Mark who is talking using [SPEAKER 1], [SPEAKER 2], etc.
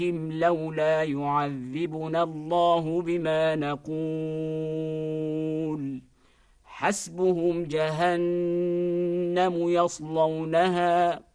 [SPEAKER 1] لولا يعذبنا الله بما نقول حسبهم جهنم يصلونها